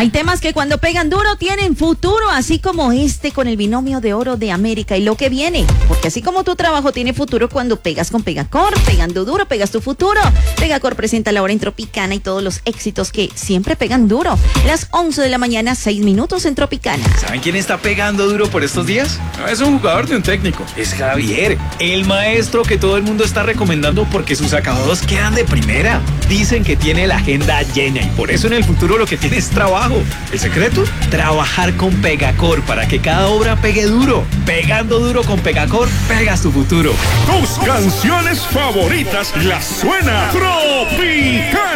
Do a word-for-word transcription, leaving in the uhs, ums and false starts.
Hay temas que cuando pegan duro tienen futuro, así como este con el binomio de oro de América y lo que viene. Porque así como tu trabajo tiene futuro cuando pegas con Pegacor, pegando duro, pegas tu futuro. Pegacor presenta la hora en Tropicana y todos los éxitos que siempre pegan duro. Las once de la mañana, seis minutos en Tropicana. ¿Saben quién está pegando duro por estos días? No es un jugador ni un técnico, es Javier, el maestro que todo el mundo está recomendando porque sus acabados quedan de primera. Dicen que tiene la agenda llena y por eso en el futuro lo que tiene es trabajo. ¿El secreto? Trabajar con Pegacor para que cada obra pegue duro. Pegando duro con Pegacor, pegas tu futuro. Tus canciones favoritas las suena Tropicana.